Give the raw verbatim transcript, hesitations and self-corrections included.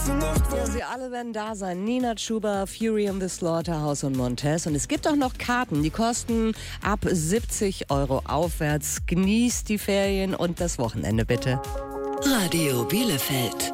Ja, sie alle werden da sein. Nina Chuba, Fury in the Slaughterhouse und Montez. Und es gibt auch noch Karten, die kosten ab siebzig Euro aufwärts. Genießt die Ferien und das Wochenende bitte. Radio Bielefeld.